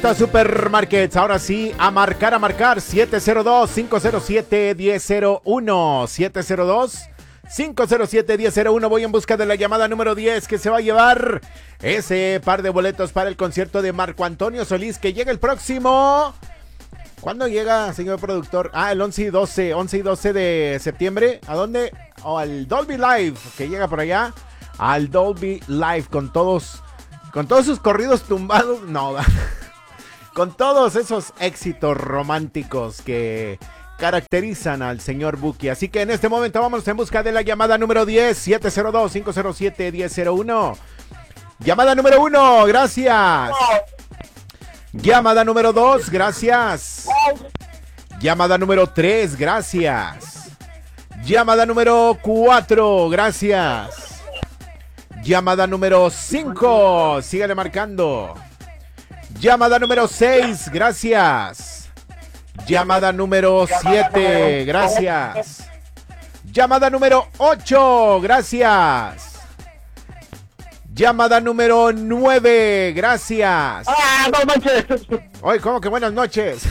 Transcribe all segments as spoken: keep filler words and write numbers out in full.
Supermarkets, ahora sí, a marcar, a marcar, siete cero dos, cinco cero siete, uno cero uno, siete cero dos, cinco cero siete, uno cero uno. Voy en busca de la llamada número diez que se va a llevar ese par de boletos para el concierto de Marco Antonio Solís, que llega el próximo... ¿Cuándo llega, señor productor? Ah, el once y doce, once y doce de septiembre. ¿A dónde? Oh, al Dolby Live, que llega por allá, al Dolby Live, con todos, con todos sus corridos tumbados, no, con todos esos éxitos románticos que caracterizan al señor Buki. Así que en este momento vamos en busca de la llamada número diez, siete cero dos, cinco cero siete, uno cero uno. Llamada número uno, gracias. Llamada número dos, gracias. Llamada número tres, gracias. Llamada número cuatro, gracias. Llamada número cinco, sígale marcando. Llamada número seis, gracias. Llamada número siete, gracias. Llamada número ocho, gracias. Llamada número nueve, gracias. Ah, buenas noches. Oye, ¿cómo que buenas noches?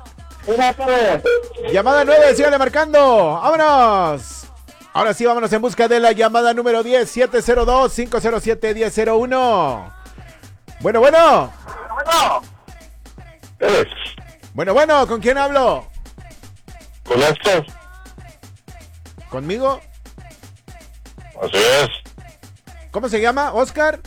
Llamada nueve, sígale marcando. ¡Vámonos! Ahora sí, vámonos en busca de la llamada número diez, siete cero dos, cinco cero siete, uno cero uno. Bueno, bueno. Eh, Bueno, bueno, ¿con quién hablo? Con esto, ¿Conmigo? así es. ¿Cómo se llama? ¿Oscar?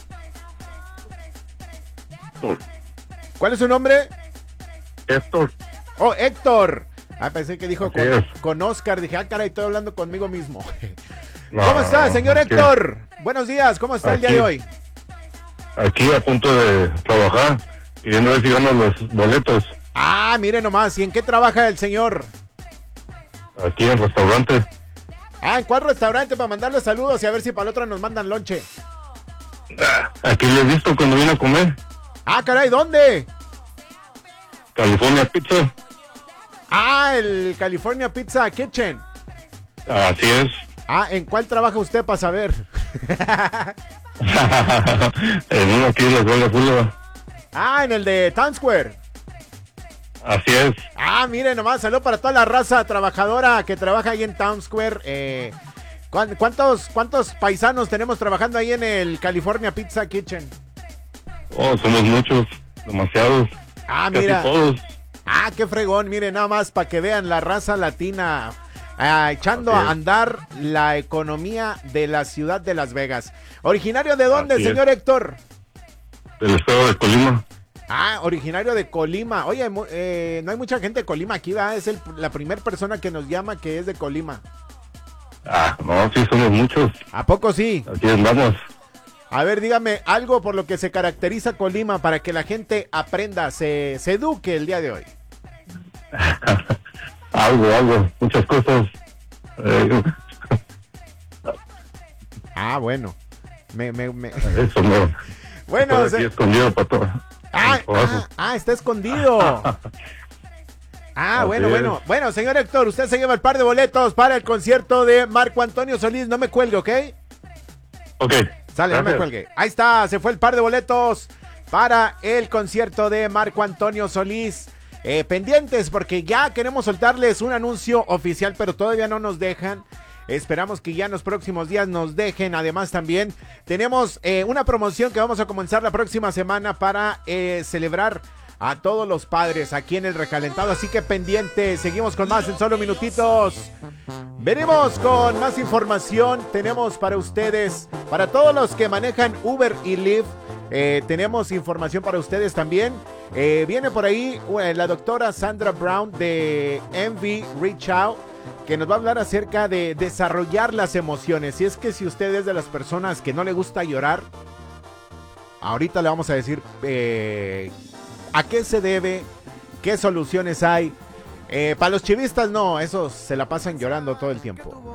¿Cuál es su nombre? Esto, Oh, Héctor. Ah, pensé que dijo Así con, es. con Oscar. Dije, ah, caray, estoy hablando conmigo mismo. no, ¿Cómo está, señor aquí- Héctor? Buenos días, ¿cómo está el día Aquí. de hoy? Aquí a punto de trabajar y viendo a ver si gano los boletos Ah, mire nomás, ¿y en qué trabaja el señor? aquí en el restaurante. Ah, ¿en cuál restaurante para mandarle saludos y a ver si para el otro nos mandan lonche? Aquí lo he visto cuando vine a comer. Ah, caray, ¿dónde? California Pizza. Ah, el California Pizza Kitchen. Así es. Ah, ¿en cuál trabaja usted para saber? En uno aquí en la Escuela Fulva. Ah, en el de Town Square. Así es. Ah, mire nomás, saludo para toda la raza trabajadora que trabaja ahí en Town Square. Eh, ¿cuán- ¿cuántos, ¿Cuántos paisanos tenemos trabajando ahí en el California Pizza Kitchen? Oh, somos muchos, demasiados. Ah, Casi mira. todos. Ah, qué fregón, mire nada más para que vean la raza latina ah, echando Así a es. andar la economía de la ciudad de Las Vegas. ¿Originario de dónde, Así es. señor Héctor? Del estado de Colima. Ah, originario de Colima. Oye, mu- eh, no hay mucha gente de Colima aquí, ¿verdad? Es el, la primera persona que nos llama que es de Colima. Ah, no, sí somos muchos. ¿A poco sí? Aquí andamos. A ver, dígame algo por lo que se caracteriza Colima para que la gente aprenda, se, se eduque el día de hoy. algo, algo, muchas cosas. Eh, Ah, bueno. Me, me, me... eso no. Bueno, Estoy aquí se- escondido para todo. Ah, Abajo. ah, ah, está escondido. Ah, Así bueno, es. bueno. Bueno, señor Héctor, usted se lleva el par de boletos para el concierto de Marco Antonio Solís. No me cuelgue, ¿ok? Ok. Sale, no me gracias. cuelgue. Ahí está, se fue el par de boletos para el concierto de Marco Antonio Solís. Eh, pendientes porque ya queremos soltarles un anuncio oficial, pero todavía no nos dejan. Esperamos que ya en los próximos días nos dejen. Además también tenemos eh, una promoción que vamos a comenzar la próxima semana para eh, celebrar a todos los padres aquí en el Recalentado. Así que pendientes, seguimos con más en solo minutitos. Venimos con más información. Tenemos para ustedes, para todos los que manejan Uber y Lyft, eh, tenemos información para ustedes también. Eh, viene por ahí eh, la doctora Sandra Brown de M V Reach Out, que nos va a hablar acerca de desarrollar las emociones. Y es que si usted es de las personas que no le gusta llorar, ahorita le vamos a decir eh, a qué se debe, qué soluciones hay. Eh, para los chivistas no, esos se la pasan llorando todo el tiempo.